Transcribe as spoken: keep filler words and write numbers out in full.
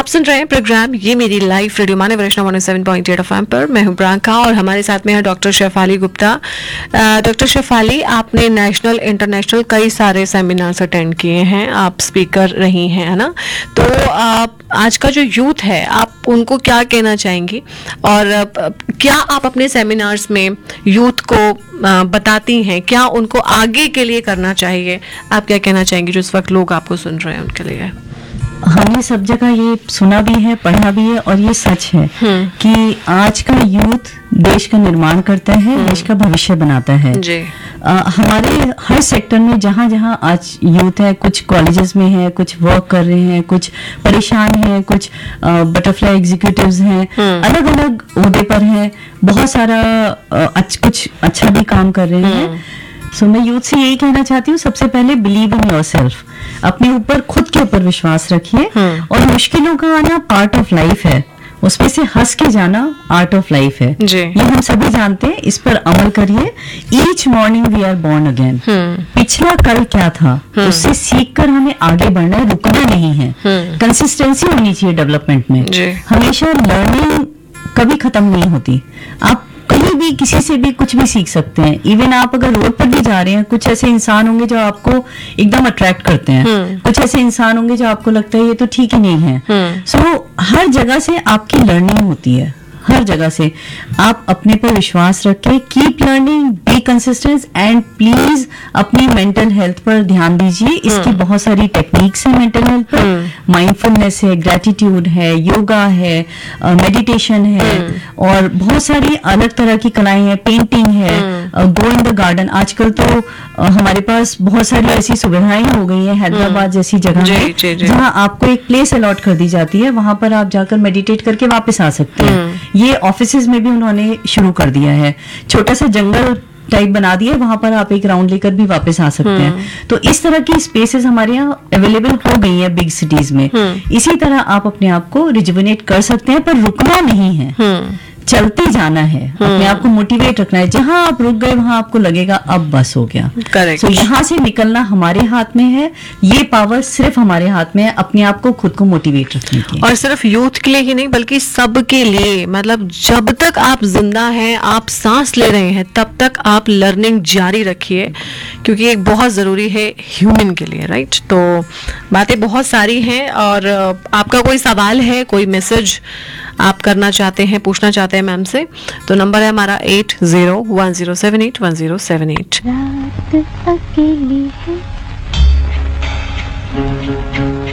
सुन रहे हैं प्रोग्राम ये मेरी लाइफ रेडियो माने वैष्णव one O seven point eight F M पर। मैं हूं प्रियंका और हमारे साथ में है डॉक्टर शेफाली गुप्ता। डॉक्टर शेफाली, आपने नेशनल इंटरनेशनल कई सारे सेमिनार्स अटेंड किए हैं, आप स्पीकर रही हैं, है ना? तो आप आज का जो यूथ है आप उनको क्या कहना चाहेंगी और क्या आप अपने सेमिनार्स में यूथ को बताती हैं, क्या उनको आगे के लिए करना चाहिए? आप क्या कहना चाहेंगी जो इस वक्त लोग आपको सुन रहे हैं उनके लिए? हमने सब जगह ये सुना भी है, पढ़ा भी है और ये सच है कि आज का यूथ देश का निर्माण करता है, देश का भविष्य बनाता है जी। आ, हमारे हर सेक्टर में जहाँ जहाँ आज यूथ है, कुछ कॉलेजेस में है, कुछ वर्क कर रहे हैं, कुछ परेशान हैं, कुछ बटरफ्लाई एग्जीक्यूटिव्स हैं, अलग अलग ओहदे पर हैं, बहुत सारा आ, अच्छ, कुछ अच्छा भी काम कर रहे हैं। सो so, मैं यूथ से यही कहना चाहती हूँ, सबसे पहले बिलीव इन योरसेल्फ, अपने ऊपर खुद के ऊपर विश्वास रखिए और मुश्किलों का आना पार्ट ऑफ लाइफ है, उसमें से हंस के जाना आर्ट ऑफ लाइफ है जी। ये हम सभी जानते हैं, इस पर अमल करिए। Each morning we are born again. पिछला कल क्या था उससे सीख कर हमें आगे बढ़ना है, रुकना नहीं है। कंसिस्टेंसी होनी चाहिए डेवलपमेंट में, हमेशा लर्निंग कभी खत्म नहीं होती। आप कहीं भी किसी से भी कुछ भी सीख सकते हैं। इवन आप अगर रोड पर भी जा रहे हैं, कुछ ऐसे इंसान होंगे जो आपको एकदम अट्रैक्ट करते हैं, कुछ ऐसे इंसान होंगे जो आपको लगता है ये तो ठीक ही नहीं है। सो so, हर जगह से आपकी लर्निंग होती है, हर जगह से। आप अपने पर विश्वास रखें, keep learning, be consistent and please अपनी मेंटल हेल्थ पर ध्यान दीजिए। इसकी बहुत सारी टेक्निक्स हैं मेंटल हेल्थ पर, माइंडफुलनेस है, ग्रेटिट्यूड है, योगा है, मेडिटेशन है और बहुत सारी अलग तरह की कलाएं हैं, पेंटिंग है, गो इन द गार्डन। आजकल तो uh, हमारे पास बहुत सारी ऐसी सुविधाएं हो गई हैं हैदराबाद जैसी जगह में, जहां आपको एक प्लेस अलॉट कर दी जाती है, वहां पर आप जाकर मेडिटेट करके वापस आ सकते हैं। ये ऑफिसेज में भी उन्होंने शुरू कर दिया है, छोटा सा जंगल टाइप बना दिया, वहां पर आप एक राउंड लेकर भी वापस आ सकते हैं। तो इस तरह की स्पेसेस हमारे यहाँ अवेलेबल हो गई हैं बिग सिटीज में। इसी तरह आप अपने आप को रिजुविनेट कर सकते हैं, पर रुकना नहीं है, चलते जाना है, अपने आप को मोटिवेट रखना है। जहां आप रुक गए वहां आपको लगेगा अब बस हो गया। करेक्ट। so, यहाँ से निकलना हमारे हाथ में है, ये पावर सिर्फ हमारे हाथ में है, अपने आप को खुद को मोटिवेट रखने की। और सिर्फ यूथ के लिए ही नहीं बल्कि सबके लिए, मतलब जब तक आप जिंदा हैं, आप सांस ले रहे हैं, तब तक आप लर्निंग जारी रखिए, क्योंकि एक बहुत जरूरी है ह्यूमन के लिए, राइट? तो बातें बहुत सारी हैं और आपका कोई सवाल है, कोई मैसेज आप करना चाहते हैं, पूछना चाहते हैं मैम से, तो नंबर है हमारा eight zero one zero seven eight one zero seven eight. रात अकेली है।